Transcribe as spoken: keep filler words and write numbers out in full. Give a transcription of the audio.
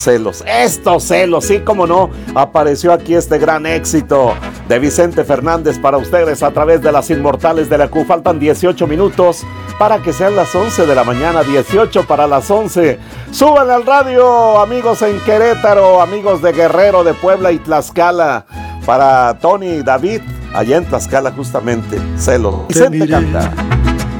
Celos, estos celos, sí, como no, apareció aquí este gran éxito de Vicente Fernández para ustedes a través de las Inmortales de la Q. Faltan dieciocho minutos para que sean las once de la mañana, dieciocho para las once. Suban al radio, amigos en Querétaro, amigos de Guerrero, de Puebla y Tlaxcala. Para Tony, David, allá en Tlaxcala justamente, celos. Vicente canta.